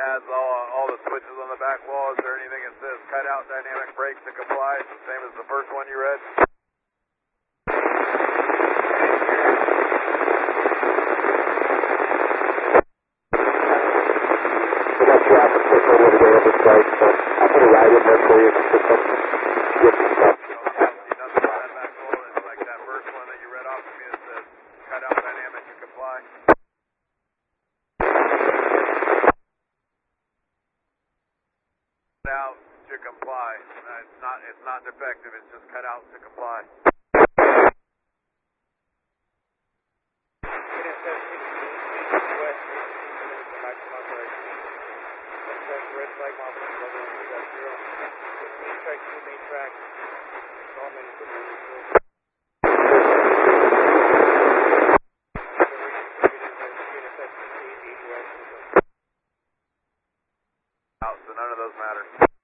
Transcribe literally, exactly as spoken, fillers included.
has all, all the switches on the back wall. Is there anything that says cut out dynamic brake to comply? It's the same as the first one you read. We got traffic signal over there this way, so I'll put a ride in there for you to get some, get some stuff. Nothing on that back wall. It's like that first one that you read off to me that says cut out dynamic to comply. Out to comply. Uh, it's not it's not defective, it's just cut out to comply. Red flag model, zero. Main track, two main track. All main Out, so none of those matter.